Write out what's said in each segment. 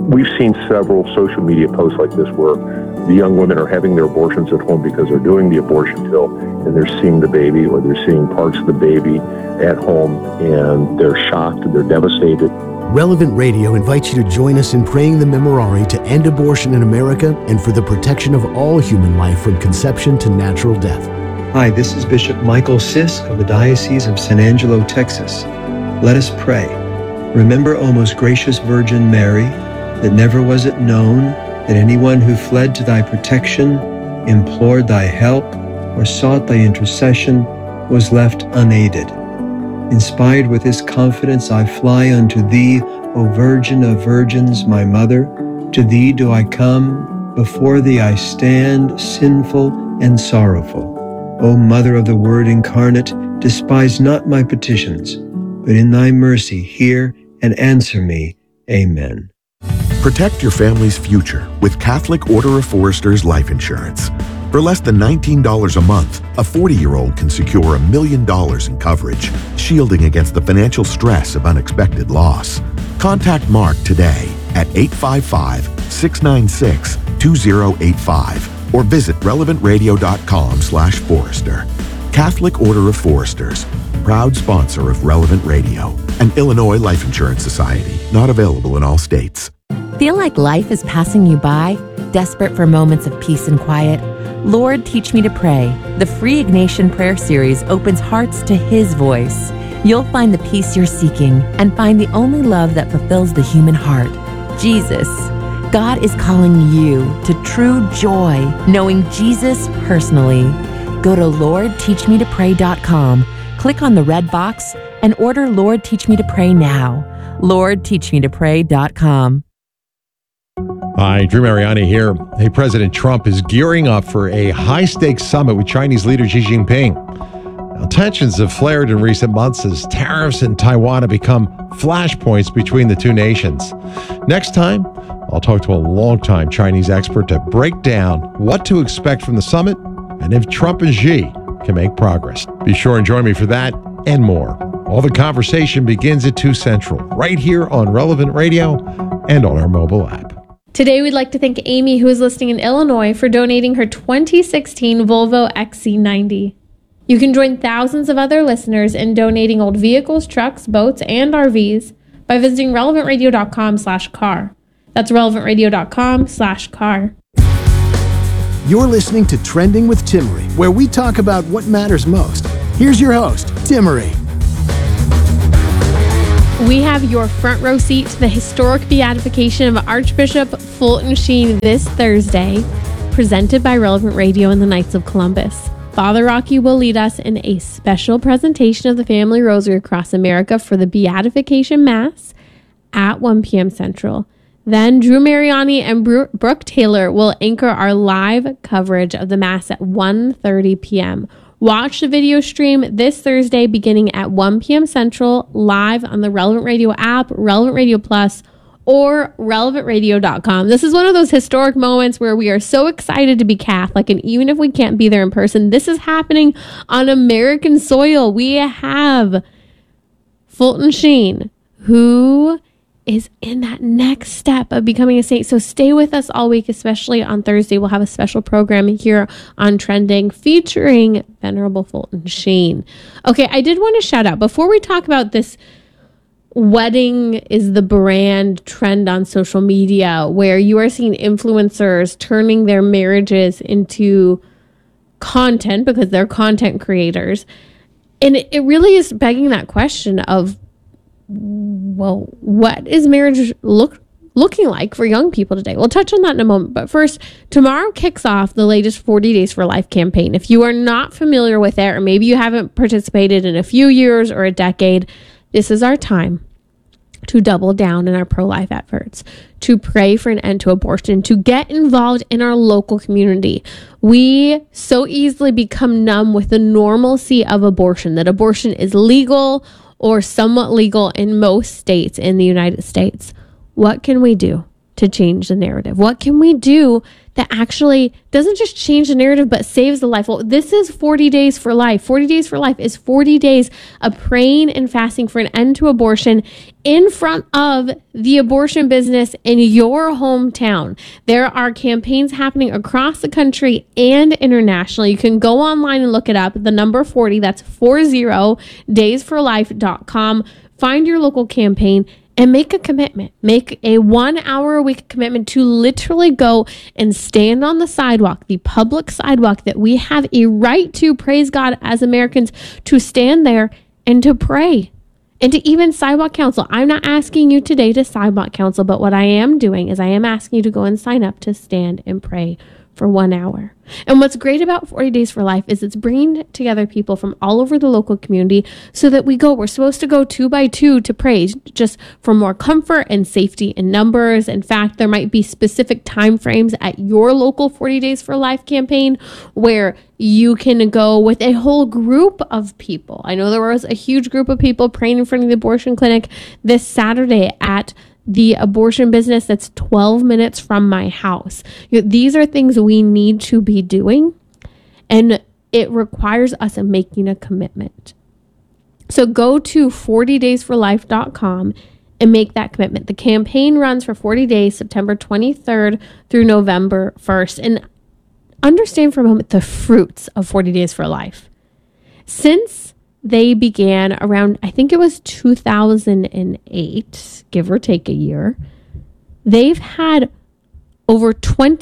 We've seen several social media posts like this where the young women are having their abortions at home because they're doing the abortion pill and they're seeing the baby or they're seeing parts of the baby at home and they're shocked, they're devastated. Relevant Radio invites you to join us in praying the Memorare to end abortion in America and for the protection of all human life from conception to natural death. Hi, this is Bishop Michael Sisk of the Diocese of San Angelo, Texas. Let us pray. Remember, O most gracious Virgin Mary, that never was it known that anyone who fled to thy protection, implored thy help, or sought thy intercession was left unaided. Inspired with this confidence, I fly unto thee, O Virgin of Virgins, my Mother. To thee do I come, before thee I stand, sinful and sorrowful. O Mother of the Word incarnate, despise not my petitions, but in thy mercy hear and answer me. Amen. Protect your family's future with Catholic Order of Foresters Life Insurance. For less than $19 a month, a 40-year-old can secure $1 million in coverage, shielding against the financial stress of unexpected loss. Contact Mark today at 855-696-2085 or visit relevantradio.com/Forester. Catholic Order of Foresters, proud sponsor of Relevant Radio, an Illinois Life Insurance Society, not available in all states. Feel like life is passing you by? Desperate for moments of peace and quiet? Lord, Teach Me to Pray. The free Ignatian Prayer Series opens hearts to His voice. You'll find the peace you're seeking and find the only love that fulfills the human heart, Jesus. God is calling you to true joy, knowing Jesus personally. Go to LordTeachMeToPray.com, click on the red box, and order Lord Teach Me to Pray now. LordTeachMeToPray.com. Hi, Drew Mariani here. Hey, President Trump is gearing up for a high-stakes summit with Chinese leader Xi Jinping. Now, tensions have flared in recent months as tariffs in Taiwan have become flashpoints between the two nations. Next time, I'll talk to a longtime Chinese expert to break down what to expect from the summit and if Trump and Xi can make progress. Be sure and join me for that and more. All the conversation begins at 2 Central, right here on Relevant Radio and on our mobile app. Today, we'd like to thank Amy, who is listening in Illinois, for donating her 2016 Volvo XC90. You can join thousands of other listeners in donating old vehicles, trucks, boats, and RVs by visiting relevantradio.com/car. That's relevantradio.com/car. You're listening to Trending with Timmery, where we talk about what matters most. Here's your host, Timmery. We have your front row seat to the historic beatification of Archbishop Fulton Sheen this Thursday, presented by Relevant Radio and the Knights of Columbus. Father Rocky will lead us in a special presentation of the Family Rosary across America for the Beatification Mass at 1 p.m. Central. Then Drew Mariani and Brooke Taylor will anchor our live coverage of the Mass at 1:30 p.m. Watch the video stream this Thursday beginning at 1 p.m. Central, live on the Relevant Radio app, Relevant Radio Plus, or relevantradio.com. This is one of those historic moments where we are so excited to be Catholic, and even if we can't be there in person, this is happening on American soil. We have Fulton Sheen, who is in that next step of becoming a saint. So stay with us all week, especially on Thursday. We'll have a special program here on Trending featuring Venerable Fulton Sheen. Okay, I did want to shout out, before we talk about this wedding is the brand trend on social media, where you are seeing influencers turning their marriages into content because they're content creators. And it really is begging that question of, well, what is marriage looking like for young people today? We'll touch on that in a moment. But first, tomorrow kicks off the latest 40 Days for Life campaign. If you are not familiar with it, or maybe you haven't participated in a few years or a decade, this is our time to double down in our pro-life efforts, to pray for an end to abortion, to get involved in our local community. We so easily become numb with the normalcy of abortion, that abortion is legal or somewhat legal in most states in the United States. What can we do to change the narrative? What can we do that actually doesn't just change the narrative, but saves the life. Well, this is 40 Days for Life. 40 Days for Life is 40 days of praying and fasting for an end to abortion in front of the abortion business in your hometown. There are campaigns happening across the country and internationally. You can go online and look it up. The number 40, that's 40daysforlife.com. Find your local campaign and make a commitment. Make a 1 hour a week commitment to literally go and stand on the sidewalk, the public sidewalk that we have a right to, praise God, as Americans, to stand there and to pray and to even sidewalk counsel. I'm not asking you today to sidewalk counsel, but what I am doing is I am asking you to go and sign up to stand and pray for 1 hour. And what's great about 40 Days for Life is it's bringing together people from all over the local community so that we're supposed to go 2 by 2 to pray, just for more comfort and safety in numbers. In fact, there might be specific time frames at your local 40 Days for Life campaign where you can go with a whole group of people. I know there was a huge group of people praying in front of the abortion clinic this Saturday at the abortion business that's 12 minutes from my house. These are things we need to be doing, and it requires us making a commitment. So go to 40daysforlife.com and make that commitment. The campaign runs for 40 days, September 23rd through November 1st. And understand for a moment the fruits of 40 Days for Life. Since they began around, I think it was 2008, give or take a year, they've had over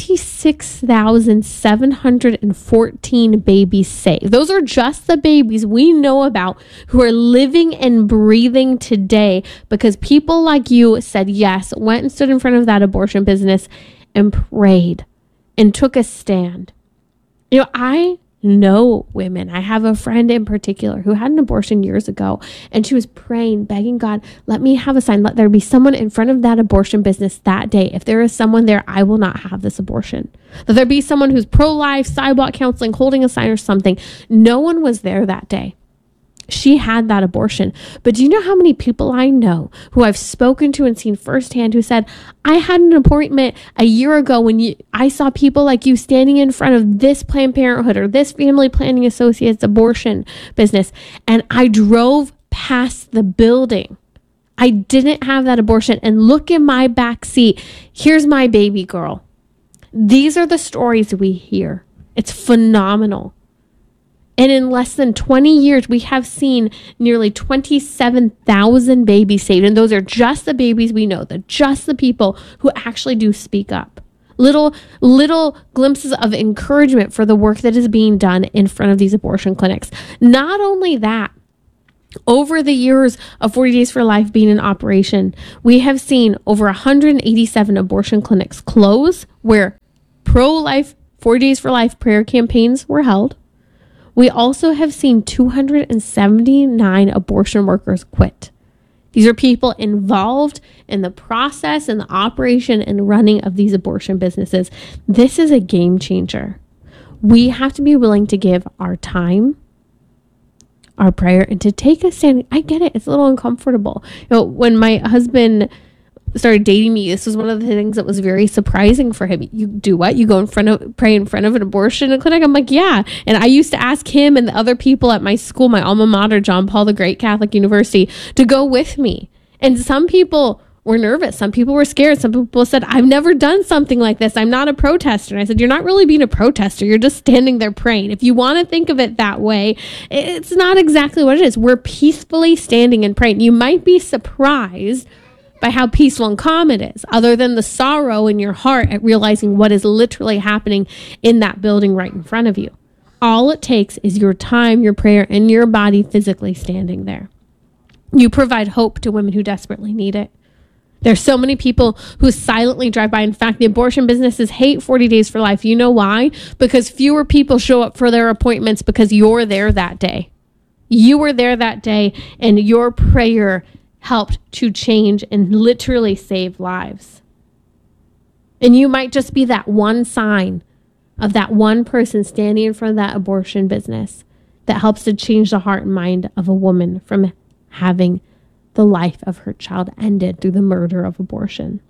26,714 babies saved. Those are just the babies we know about who are living and breathing today because people like you said yes, went and stood in front of that abortion business and prayed and took a stand. I know women. I have a friend in particular who had an abortion years ago, and she was praying, begging God, let me have a sign. Let there be someone in front of that abortion business that day. If there is someone there, I will not have this abortion. Let there be someone who's pro-life, sidewalk counseling, holding a sign or something. No one was there that day. She had that abortion. But do you know how many people I know who I've spoken to and seen firsthand who said, I had an appointment a year ago when I saw people like you standing in front of this Planned Parenthood or this Family Planning Associates abortion business, and I drove past the building. I didn't have that abortion, and look in my back seat. Here's my baby girl. These are the stories we hear. It's phenomenal. And in less than 20 years, we have seen nearly 27,000 babies saved. And those are just the babies we know, just the people who actually do speak up. Little glimpses of encouragement for the work that is being done in front of these abortion clinics. Not only that, over the years of 40 Days for Life being in operation, we have seen over 187 abortion clinics close where pro-life 40 Days for Life prayer campaigns were held. We also have seen 279 abortion workers quit. These are people involved in the process and the operation and running of these abortion businesses. This is a game changer. We have to be willing to give our time, our prayer, and to take a stand. I get it. It's a little uncomfortable. When my husband started dating me, this was one of the things that was very surprising for him. You do what? You go pray in front of an abortion clinic? I'm like, yeah. And I used to ask him and the other people at my school, my alma mater, John Paul the Great Catholic University, to go with me. And some people were nervous. Some people were scared. Some people said, I've never done something like this. I'm not a protester. And I said, you're not really being a protester. You're just standing there praying. If you want to think of it that way, it's not exactly what it is. We're peacefully standing and praying. You might be surprised by how peaceful and calm it is, other than the sorrow in your heart at realizing what is literally happening in that building right in front of you. All it takes is your time, your prayer, and your body physically standing there. You provide hope to women who desperately need it. There's so many people who silently drive by. In fact, the abortion businesses hate 40 Days for Life. You know why? Because fewer people show up for their appointments because you're there that day. You were there that day, and your prayer helped to change and literally save lives. And you might just be that one sign of that one person standing in front of that abortion business that helps to change the heart and mind of a woman from having the life of her child ended through the murder of abortion.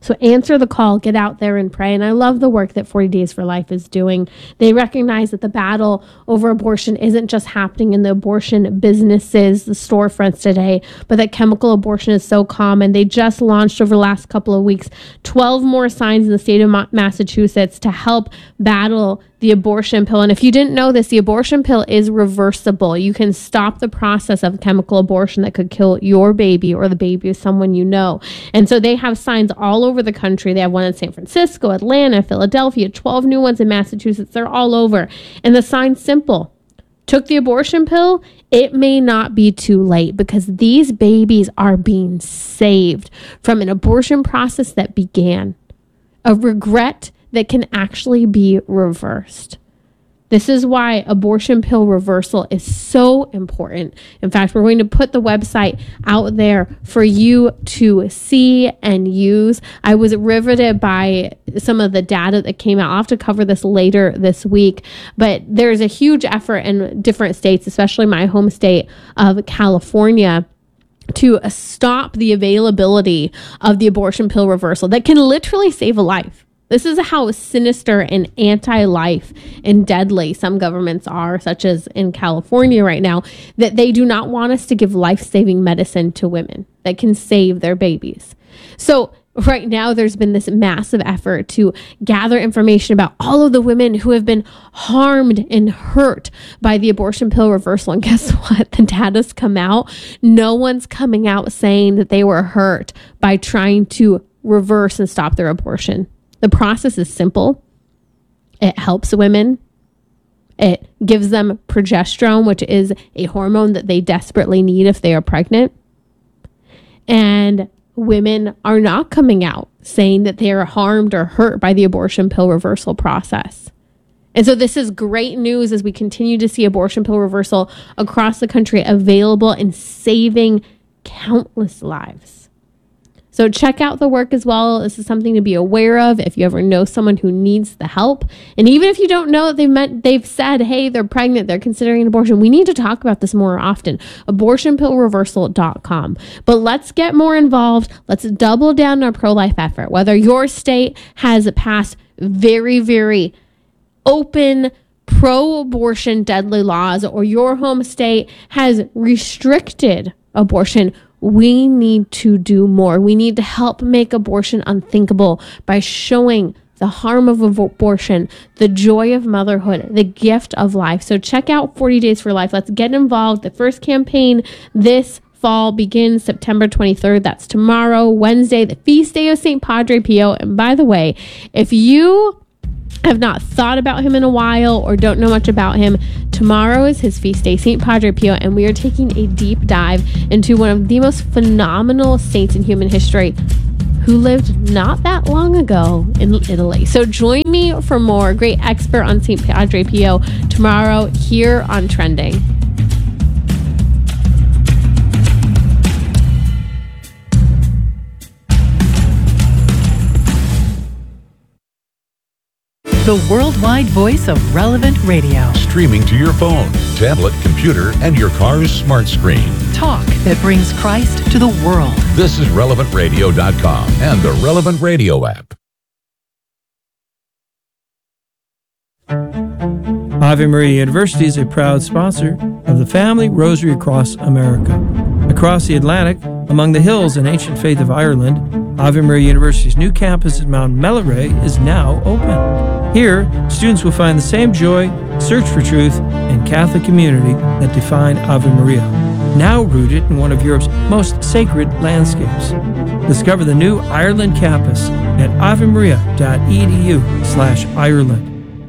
So answer the call, get out there and pray. And I love the work that 40 Days for Life is doing. They recognize that the battle over abortion isn't just happening in the abortion businesses, the storefronts today, but that chemical abortion is so common. They just launched over the last couple of weeks 12 more signs in the state of Massachusetts to help battle the abortion pill. And if you didn't know this, the abortion pill is reversible. You can stop the process of chemical abortion that could kill your baby or the baby of someone you know. And so they have signs all over the country. They have one in San Francisco, Atlanta, Philadelphia, 12 new ones in Massachusetts. They're all over. And the sign's simple. Took the abortion pill, it may not be too late, because these babies are being saved from an abortion process that began, a regret that can actually be reversed. This is why abortion pill reversal is so important. In fact, we're going to put the website out there for you to see and use. I was riveted by some of the data that came out. I'll have to cover this later this week, but there's a huge effort in different states, especially my home state of California, to stop the availability of the abortion pill reversal that can literally save a life. This is how sinister and anti-life and deadly some governments are, such as in California right now, that they do not want us to give life-saving medicine to women that can save their babies. So right now, there's been this massive effort to gather information about all of the women who have been harmed and hurt by the abortion pill reversal. And guess what? The data's come out. No one's coming out saying that they were hurt by trying to reverse and stop their abortion. The process is simple. It helps women. It gives them progesterone, which is a hormone that they desperately need if they are pregnant. And women are not coming out saying that they are harmed or hurt by the abortion pill reversal process. And so this is great news as we continue to see abortion pill reversal across the country available and saving countless lives. So check out the work as well. This is something to be aware of if you ever know someone who needs the help. And even if you don't know that they've said, hey, they're pregnant, they're considering an abortion, we need to talk about this more often. Abortionpillreversal.com. But let's get more involved. Let's double down on our pro-life effort. Whether your state has passed very, very open pro-abortion deadly laws or your home state has restricted abortion, we need to do more. We need to help make abortion unthinkable by showing the harm of abortion, the joy of motherhood, the gift of life. So check out 40 Days for Life. Let's get involved. The first campaign this fall begins September 23rd. That's tomorrow, Wednesday, the feast day of St. Padre Pio. And by the way, if you have not thought about him in a while or don't know much about him, tomorrow is his feast day, St. Padre Pio, and we are taking a deep dive into one of the most phenomenal saints in human history who lived not that long ago in Italy. So join me for more. Great expert on St. Padre Pio tomorrow here on Trending. The worldwide voice of Relevant Radio. Streaming to your phone, tablet, computer, and your car's smart screen. Talk that brings Christ to the world. This is RelevantRadio.com and the Relevant Radio app. Ave Maria University is a proud sponsor of the Family Rosary Across America. Across the Atlantic, among the hills and ancient faith of Ireland, Ave Maria University's new campus at Mount Melleray is now open. Here, students will find the same joy, search for truth, and Catholic community that define Ave Maria, now rooted in one of Europe's most sacred landscapes. Discover the new Ireland campus at avemaria.edu/Ireland.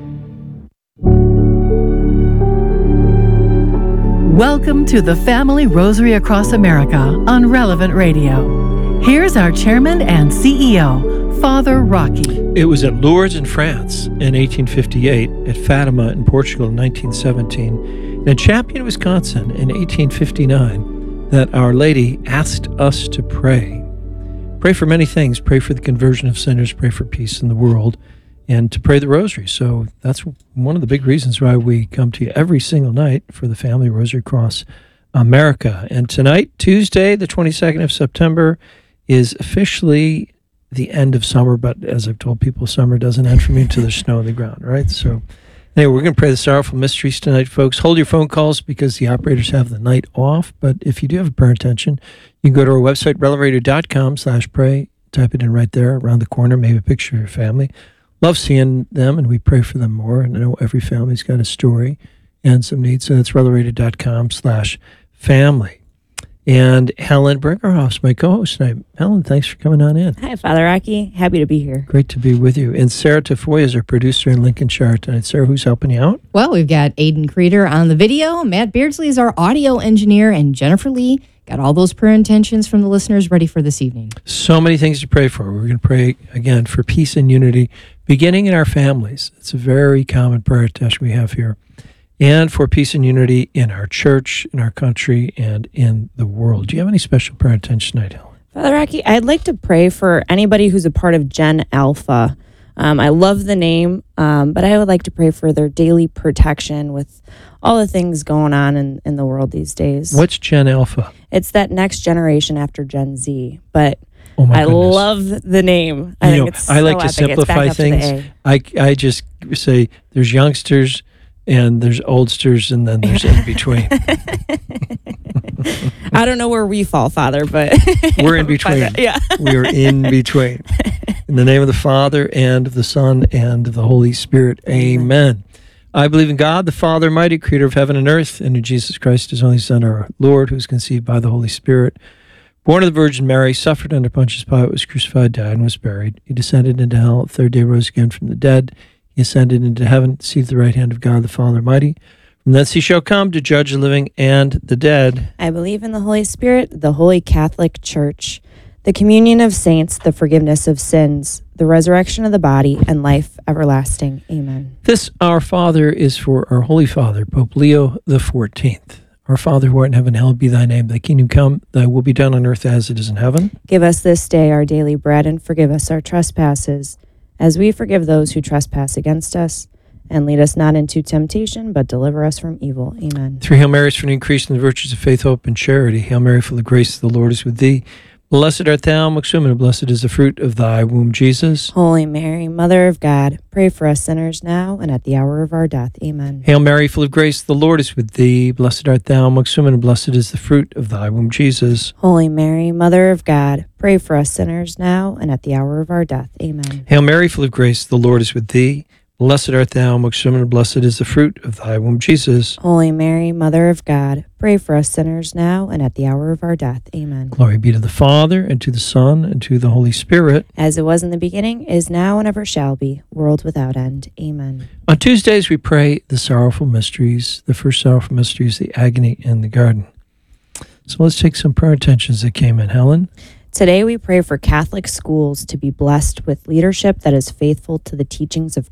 Welcome to the Family Rosary Across America on Relevant Radio. Here's our chairman and CEO, Father Rocky. It was at Lourdes in France in 1858, at Fatima in Portugal in 1917, and in Champion, Wisconsin in 1859 that Our Lady asked us to pray. Pray for many things. Pray for the conversion of sinners. Pray for peace in the world. And to pray the rosary. So that's one of the big reasons why we come to you every single night for the Family Rosary Across America. And tonight, Tuesday, the 22nd of September, is officially the end of summer, but as I've told people, summer doesn't end for me until there's snow on the ground, right? So anyway, we're going to pray the sorrowful mysteries tonight, folks. Hold your phone calls because the operators have the night off. But if you do have a prayer intention, you can go to our website, relevantradio.com/pray. Type it in right there around the corner, maybe a picture of your family. Love seeing them, and we pray for them more. And I know every family's got a story and some needs. So that's relevantradio.com/family. And Helen Brinkerhoff's my co-host tonight. Helen, thanks for coming on in. Hi, Father Rocky. Happy to be here. Great to be with you. And Sarah Tafoya is our producer in Lincolnshire tonight. Sarah, who's helping you out? Well, we've got Aiden Creeder on the video. Matt Beardsley is our audio engineer, and Jennifer Lee got all those prayer intentions from the listeners ready for this evening. So many things to pray for. We're going to pray again for peace and unity, beginning in our families. It's a very common prayer intention we have here. And for peace and unity in our church, in our country, and in the world. Do you have any special prayer intention tonight, Helen? Father Rocky, I'd like to pray for anybody who's a part of Gen Alpha. I love the name, but I would like to pray for their daily protection with all the things going on in the world these days. What's Gen Alpha? It's that next generation after Gen Z, but oh my I goodness. love the name. I think it's I like so to epic. It's back simplify up to the things. A. I just say there's youngsters and there's oldsters and then there's in between. I don't know where we fall, Father, but we're in between. Yeah. We're in between. In the name of the Father and of the Son and of the Holy Spirit. Amen. I believe in God, the Father Almighty, creator of heaven and earth, and in Jesus Christ, his only Son, our Lord, who was conceived by the Holy Spirit, born of the Virgin Mary, suffered under Pontius Pilate, was crucified, died, and was buried. He descended into hell, the third day rose again from the dead. He ascended into heaven, seated at the right hand of God, the Father Almighty. From thence he shall come to judge the living and the dead. I believe in the Holy Spirit, the Holy Catholic Church, the communion of saints, the forgiveness of sins, the resurrection of the body, and life everlasting. Amen. This Our Father is for our Holy Father, Pope Leo XIV. Our Father who art in heaven, hallowed be thy name. Thy kingdom come, thy will be done on earth as it is in heaven. Give us this day our daily bread, and forgive us our trespasses, as we forgive those who trespass against us. And lead us not into temptation, but deliver us from evil. Amen. 3 Hail Marys for an increase in the virtues of faith, hope, and charity. Hail Mary, full of grace, the Lord is with thee. Blessed art thou amongst women, and blessed is the fruit of thy womb, Jesus. Holy Mary, Mother of God, pray for us sinners now and at the hour of our death. Amen. Hail Mary, full of grace, the Lord is with thee. Blessed art thou amongst women, and blessed is the fruit of thy womb, Jesus. Holy Mary, Mother of God, pray for us sinners now and at the hour of our death. Amen. Hail Mary, full of grace, the Lord is with thee. Blessed art thou amongst women, and blessed is the fruit of thy womb, Jesus. Holy Mary, Mother of God, pray for us sinners now and at the hour of our death. Amen. Glory be to the Father, and to the Son, and to the Holy Spirit. As it was in the beginning, is now, and ever shall be, world without end. Amen. On Tuesdays, we pray the sorrowful mysteries. The first sorrowful mystery is the agony in the garden. So let's take some prayer intentions that came in. Helen? Today we pray for Catholic schools to be blessed with leadership that is faithful to the teachings of